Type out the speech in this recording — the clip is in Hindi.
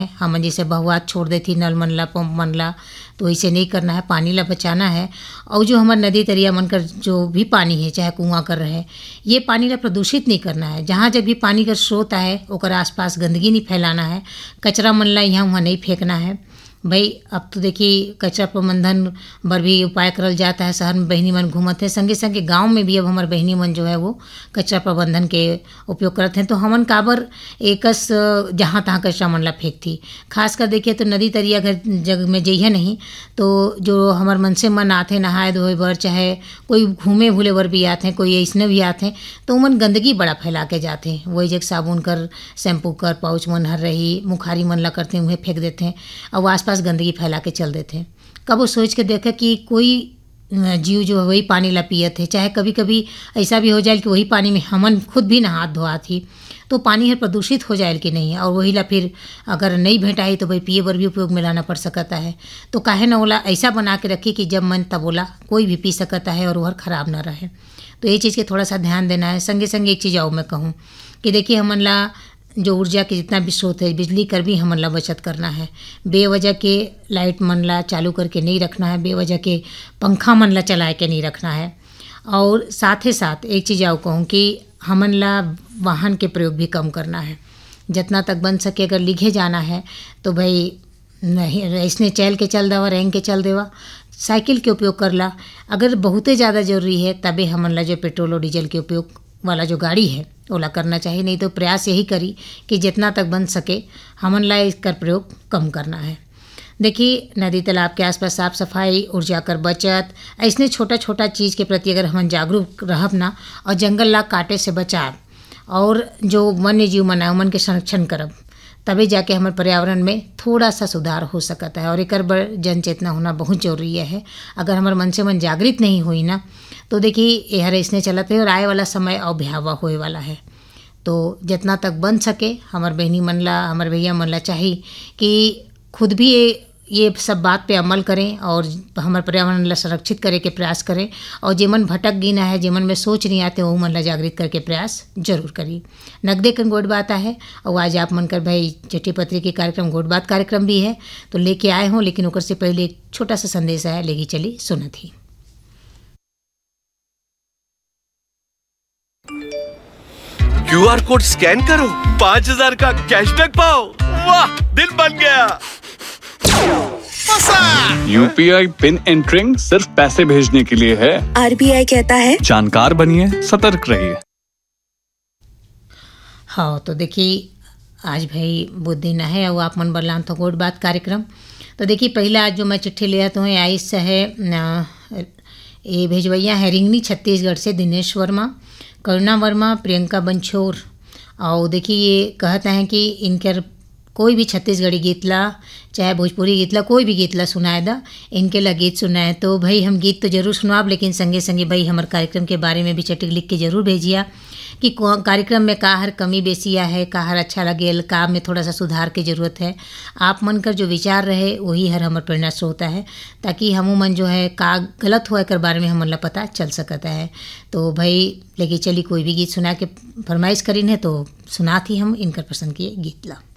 हमन जैसे बहुआत छोड़ देथी नल मन ला पंप मन ला, तो ऐसे नहीं करना है, पानी ला बचाना है। और जो हमार नदी तरिया मन कर जो भी पानी है चाहे कुआं कर रहे, ये पानी ला प्रदूषित नहीं करना है। जहाँ जब भी पानी का स्रोत है ओकर आसपास गंदगी नहीं फैलाना है, कचरा मन ला यहाँ वहाँ नहीं फेंकना है। भाई अब तो देखिए कचरा प्रबंधन बर भी उपाय करल जाता है, शहर में बहिनी मन घूमत है, संगे संगे गांव में भी अब हमार बहिनी मन जो है वो कचरा प्रबंधन के उपयोग करते हैं। तो हमन काबर एकस जहाँ तहाँ कचरा मन ला फेंकती। खासकर देखिए तो नदी तरिया घर जग में जइहे नहीं तो जो हमार मनसे मन आथे नहाए धोए बर, चाहे कोई घूमे भूले बर भी आते हैं, कोई ऐसने भी आते हैं, तो मन गंदगी बड़ा फैला के जाते हैं। वही जग साबुन कर शैम्पू कर पाउच मन हर रही मुखारी मन ला करते हैं, उन्हें फेंक देते हैं और आसपास गंदगी फैला के चल देते हैं। कब वो सोच के देखे कि कोई जीव जो है वही पानी ला पियत है, चाहे कभी कभी ऐसा भी हो जाए कि वही पानी में हमन खुद भी नहा धोआ थी, तो पानी है प्रदूषित हो जाए कि नहीं, और वही ला फिर अगर नहीं भेटाई तो भाई पिए बर भी उपयोग में लाना पड़ सकता है। तो काहे न ओला ऐसा बना के रखी कि जब मन तब ओला कोई भी पी सकता है और वह खराब ना रहे। तो ये चीज़ के थोड़ा सा ध्यान देना है। संगे संगे एक चीज़ और मैं कहूँ कि देखिए हमन ला जो ऊर्जा के जितना भी स्रोत है बिजली कर भी हमन ला बचत करना है। बेवजह के लाइट मन ला चालू करके नहीं रखना है, बेवजह के पंखा मन ला चला के नहीं रखना है। और साथ ही साथ एक चीज़ और कहूँ कि हमन ला वाहन के प्रयोग भी कम करना है। जितना तक बन सके अगर लिखे जाना है तो भाई नहीं ऐसने चल के चल देवा, रेंग के चल देवा, साइकिल के उपयोग कर ला। अगर बहुते ज़्यादा ज़रूरी है तबे हमन ला जो पेट्रोल और डीजल के उपयोग वाला जो गाड़ी है ओला करना चाहिए। नहीं तो प्रयास यही करी कि जितना तक बन सके हमन ला इसका प्रयोग कम करना है। देखिए नदी तालाब के आसपास साफ सफाई, ऊर्जा कर बचत, ऐसने छोटा छोटा चीज़ के प्रति अगर हम जागरूक रहब ना और जंगल ला काटे से बचाब और जो वन्य जीव मन है उमन के संरक्षण करब, तभी जाके हमारे पर्यावरण में थोड़ा सा सुधार हो सकता है। और एक जन चेतना होना बहुत जरूरी है। अगर हमारे मन से मन जागृत नहीं हुई ना तो देखिए यह इसने चलते और आए वाला समय और भयावह होए वाला है। तो जितना तक बन सके हमारे बहनी मन ला, हमारे भैया मन ला चाहिए कि खुद भी ये सब बात पे अमल करें और हमारे पर्यावरण ला संरक्षित करे के प्रयास करें। और जेमन भटक गिना है, जेमन में सोच नहीं आते वो मन ला जागृत करके प्रयास जरूर करी। नगदे कन गोड बात है और आज आप मन कर भाई चिट्ठी पत्री के कार्यक्रम गोड बात कार्यक्रम भी है तो लेके आए हों, लेकिन ओकर से पहले एक छोटा सा संदेश है, लेगी चली सुनत ही। QR कोड स्कैन करो, 5000 का कैशबैक पाओ। वाह, दिल बन गया। UPI पिन एंटरिंग सिर्फ पैसे भेजने के लिए है। RBI कहता है जानकार बनिए, सतर्क रहिए। हाँ तो देखिए आज भाई बुध दिन है और आप मन बरलान तो गोड बात कार्यक्रम। तो देखिए पहला आज जो मैं चिट्ठी लिया तो आइस है ये भेजवैया है रिंगनी छत्तीसगढ़ से दिनेश वर्मा, करुणा वर्मा, प्रियंका बंछोर। और देखिए ये कहते हैं कि इनकर कोई भी छत्तीसगढ़ी गीत ला चाहे भोजपुरी गीत ला कोई भी गीत ला सुनाए दा, इनके ला गीत सुनाए। तो भाई हम गीत तो जरूर सुनाब, लेकिन संगे संगे भाई हमारे कार्यक्रम के बारे में भी चटिक लिख के जरूर भेजिया कि कार्यक्रम में का हर कमी बेसिया है, का हर अच्छा लगे, का में थोड़ा सा सुधार की ज़रूरत है। आप मन कर जो विचार रहे वही हर हमारे प्रेरणा स्रोत है, ताकि हमू मन जो है का गलत हुआ कर बारे में हमन ला पता चल सकता है। तो भाई लेके चली कोई भी गीत सुना के फरमाइश करीन है तो सुना थी हम इनकर पसंद किए गीत ला।